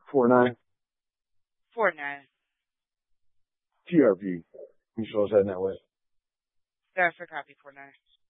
49 49. TRP. You sure it's heading that way? That's a copy 49.